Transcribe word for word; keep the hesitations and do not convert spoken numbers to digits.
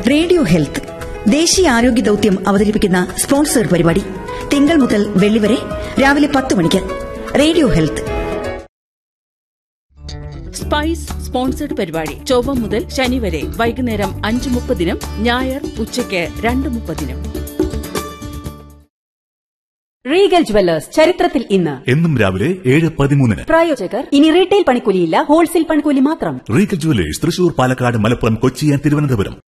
Radio health ദേശീയ ആരോഗ്യ ദൌത്യം അവതരിപ്പിക്കുന്ന സ്പോൺസർ പരിപാടി തിങ്കൾ മുതൽ വെള്ളി വരെ രാവിലെ പത്ത് മണിക്ക്. Radio health. സ്പൈസ് സ്പോൺസർഡ് പരിപാടി ചൊവ്വ മുതൽ ശനി വരെ വൈകുന്നേരം അഞ്ച് മുപ്പതിനും ഞായർ ഉച്ചയ്ക്ക് രണ്ട് മുപ്പതിനും. റീഗൽ ജുവല്ലേഴ്സ് ചരിത്രത്തിൽ ഇന്ന് എന്നും രാവിലെ ഏഴ് പതിമൂന്നിന്. പ്രായോജകർ ഇനി റീറ്റെയിൽ പണിക്കൂലിയില്ല, ഹോൾസെയിൽ പണിക്കൂലി മാത്രം. Regal jewellers Thrissur, Palakkad, Malappuram, Kochi, Thiruvananthapuram.